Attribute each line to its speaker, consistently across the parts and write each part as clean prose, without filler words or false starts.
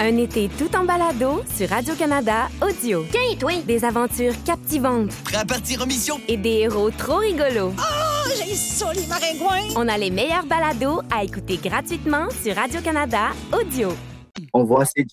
Speaker 1: Un été tout en balado sur Radio-Canada Audio.
Speaker 2: Tiens, toi!
Speaker 1: Des aventures captivantes.
Speaker 3: Prêt à partir en mission?
Speaker 1: Et des héros trop rigolos.
Speaker 2: Oh, j'ai ça, les maringouins!
Speaker 1: On a les meilleurs balados à écouter gratuitement sur Radio-Canada Audio.
Speaker 4: On voit ces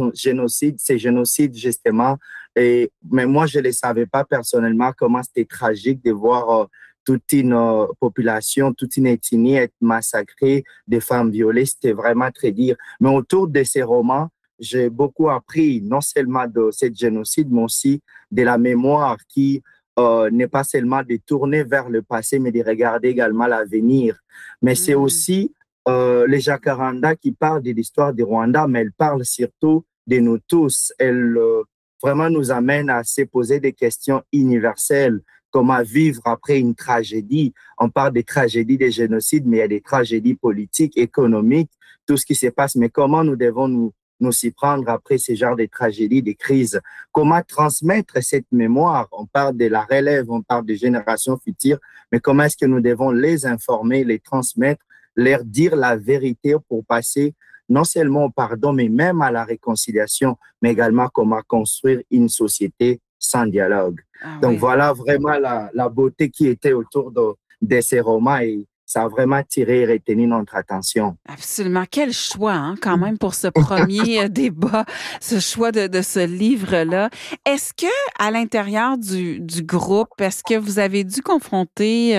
Speaker 4: génocides justement. Mais moi, je ne les savais pas personnellement comment c'était tragique de voir toute une population, toute une ethnie être massacrée, des femmes violées. C'était vraiment très dur. Mais autour de ces romans, j'ai beaucoup appris, non seulement de ce génocide, mais aussi de la mémoire qui n'est pas seulement de tourner vers le passé, mais de regarder également l'avenir. Mais c'est aussi les Jacaranda qui parlent de l'histoire du Rwanda, mais elle parle surtout de nous tous. Elle vraiment nous amène à se poser des questions universelles. Comment vivre après une tragédie? On parle des tragédies des génocides, mais il y a des tragédies politiques, économiques, tout ce qui se passe. Mais comment nous devons nous s'y prendre après ces genres de tragédies, de crises? Comment transmettre cette mémoire? On parle de la relève, on parle des générations futures, mais comment est-ce que nous devons les informer, les transmettre, leur dire la vérité pour passer non seulement au pardon, mais même à la réconciliation, mais également comment construire une société sans dialogue. Donc voilà vraiment la beauté qui était autour de ces romans et ça a vraiment tiré et retenu notre attention.
Speaker 5: Absolument. Quel choix, quand même, pour ce premier débat, ce choix de ce livre-là. Est-ce que, à l'intérieur du groupe, est-ce que vous avez dû confronter,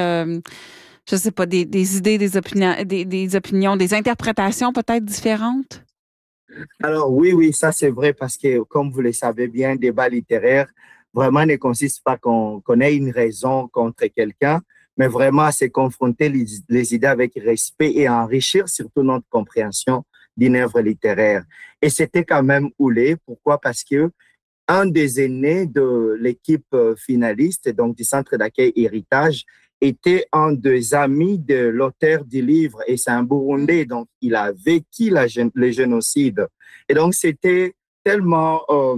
Speaker 5: je sais pas, des idées, des opinions, des interprétations peut-être différentes?
Speaker 4: Alors oui, ça c'est vrai parce que, comme vous le savez bien, un débat littéraire vraiment ne consiste pas qu'on ait une raison contre quelqu'un, mais vraiment à se confronter les idées avec respect et à enrichir surtout notre compréhension d'une œuvre littéraire. Et c'était quand même houlé. Pourquoi? Parce que un des aînés de l'équipe finaliste, donc du Centre d'accueil Héritage, était un des amis de l'auteur du livre et c'est un Burundais, donc il a vécu le génocide. Et donc c'était tellement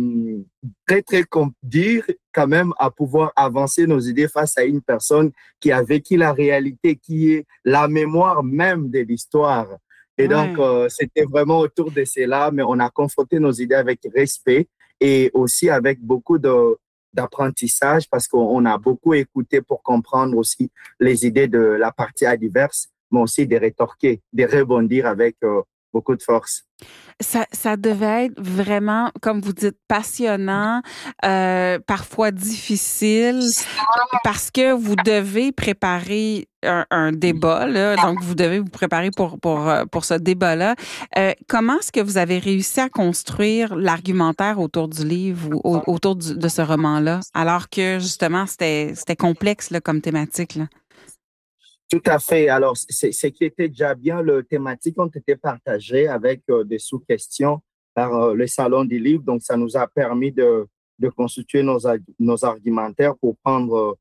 Speaker 4: très dur quand même à pouvoir avancer nos idées face à une personne qui a vécu la réalité, qui est la mémoire même de l'histoire. Et donc c'était vraiment autour de cela, mais on a confronté nos idées avec respect et aussi avec beaucoup d'apprentissage parce qu'on a beaucoup écouté pour comprendre aussi les idées de la partie adverse, mais aussi de rétorquer, de rebondir avec beaucoup de force.
Speaker 5: Ça devait être vraiment, comme vous dites, passionnant, parfois difficile, parce que vous devez préparer un débat, là, donc vous devez vous préparer pour ce débat-là. Comment est-ce que vous avez réussi à construire l'argumentaire autour du livre ou autour de ce roman-là, alors que justement c'était complexe là, comme thématique, là?
Speaker 4: Tout à fait. Alors, ce qui était déjà bien, les thématiques ont été partagées avec des sous-questions par le Salon du livre. Donc, ça nous a permis de constituer nos argumentaires pour prendre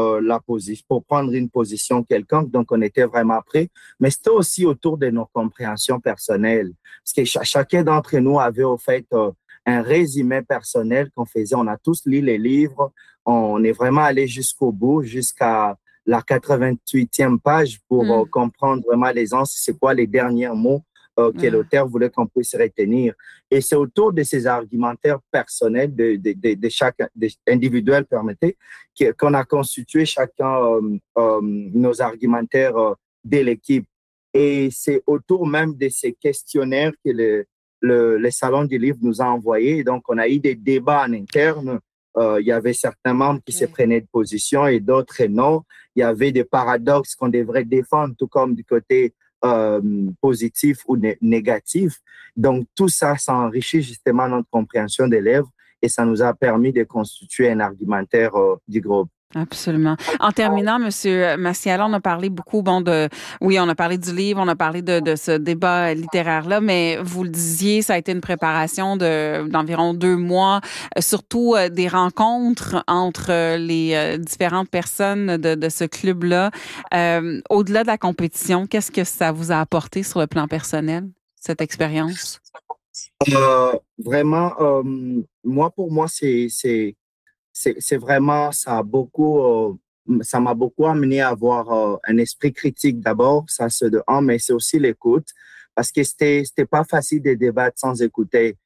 Speaker 4: pour prendre une position quelconque. Donc, on était vraiment prêts. Mais c'était aussi autour de nos compréhensions personnelles. Parce que chacun d'entre nous avait au fait un résumé personnel qu'on faisait. On a tous lu les livres. On est vraiment allé jusqu'au bout, jusqu'à la 88e page pour comprendre vraiment l'essence, c'est quoi les derniers mots que l'auteur voulait qu'on puisse retenir. Et c'est autour de ces argumentaires personnels de chaque individuel, permettez, qu'on a constitué chacun nos argumentaires de l'équipe. Et c'est autour même de ces questionnaires que le Salon du livre nous a envoyés. Donc, on a eu des débats en interne. Il y avait certains membres qui se prenaient de position et d'autres non. Il y avait des paradoxes qu'on devrait défendre, tout comme du côté positif ou négatif. Donc, tout ça enrichit justement notre compréhension des livres et ça nous a permis de constituer un argumentaire du groupe.
Speaker 5: Absolument. En terminant, Monsieur Massiala, on a parlé beaucoup, on a parlé du livre, on a parlé de ce débat littéraire-là, mais vous le disiez, ça a été une préparation d'environ 2 mois, surtout des rencontres entre les différentes personnes de ce club-là. Au-delà de la compétition, qu'est-ce que ça vous a apporté sur le plan personnel, cette expérience?
Speaker 4: Vraiment, pour moi, c'est vraiment, ça m'a beaucoup amené à avoir un esprit critique d'abord, ça c'est de un, mais c'est aussi l'écoute, parce que c'était pas facile de débattre sans écouter.